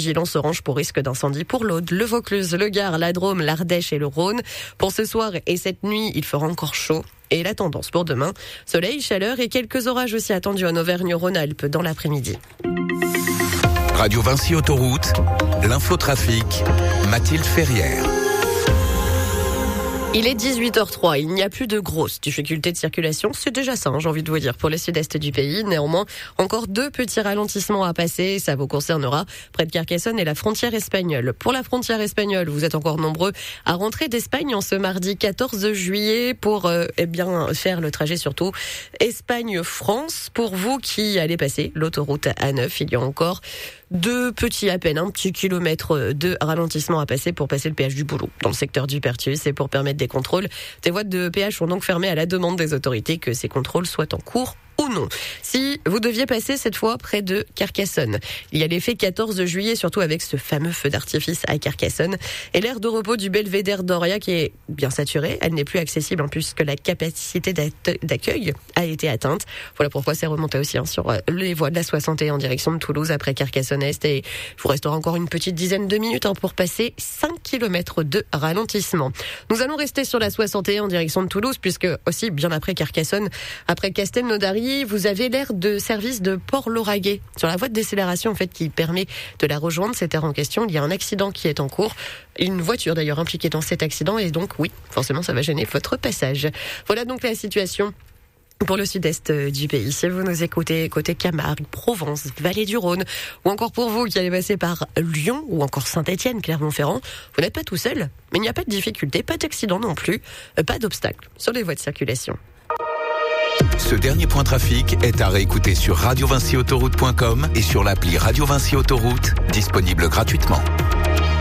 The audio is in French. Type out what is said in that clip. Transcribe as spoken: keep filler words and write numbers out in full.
vigilance orange pour risque d'incendie pour l'Aude, le Vaucluse, le Gard, la Drôme, l'Ardèche et le Rhône. Pour ce soir et cette nuit, il fera encore chaud. Et la tendance pour demain, soleil, chaleur et quelques orages aussi attendus en Auvergne-Rhône-Alpes dans l'après-midi. Radio Vinci Autoroute, l'infotrafic, Mathilde Ferrière. Il est dix-huit heures trois, il n'y a plus de grosses difficultés de circulation, c'est déjà ça, hein, j'ai envie de vous dire, pour le sud-est du pays. Néanmoins, encore deux petits ralentissements à passer, ça vous concernera près de Carcassonne et la frontière espagnole. Pour la frontière espagnole, vous êtes encore nombreux à rentrer d'Espagne en ce mardi quatorze juillet pour euh, eh bien faire le trajet surtout Espagne-France. Pour vous qui allez passer l'autoroute A neuf, il y a encore deux petits à peine, un petit kilomètre de ralentissement à passer pour passer le péage du Boulot dans le secteur du Pertuis et pour permettre des contrôles. Des voies de péage sont donc fermées à la demande des autorités que ces contrôles soient en cours ou non. Si vous deviez passer cette fois près de Carcassonne, il y a l'effet quatorze juillet, surtout avec ce fameux feu d'artifice à Carcassonne. Et l'aire de repos du Belvédère d'Oria qui est bien saturée, elle n'est plus accessible hein, puisque la capacité d'accueil a été atteinte. Voilà pourquoi c'est remonté aussi hein, sur les voies de la soixante et un en direction de Toulouse après Carcassonne-Est. Et il vous restera encore une petite dizaine de minutes hein, pour passer cinq kilomètres de ralentissement. Nous allons rester sur la soixante et un en direction de Toulouse puisque aussi bien après Carcassonne, après Castelnaudary, vous avez l'aire de service de Port-Lauragais. Sur la voie de décélération, en fait, qui permet de la rejoindre, cette aire en question, il y a un accident qui est en cours. Une voiture, d'ailleurs, impliquée dans cet accident. Et donc, oui, forcément, ça va gêner votre passage. Voilà donc la situation pour le sud-est du pays. Si vous nous écoutez côté Camargue, Provence, Vallée du Rhône, ou encore pour vous qui allez passer par Lyon, ou encore Saint-Étienne, Clermont-Ferrand, vous n'êtes pas tout seul. Mais il n'y a pas de difficulté, pas d'accident non plus, pas d'obstacle sur les voies de circulation. Ce dernier point trafic est à réécouter sur radio vinci autoroute point com et sur l'appli Radio Vinci Autoroute, disponible gratuitement.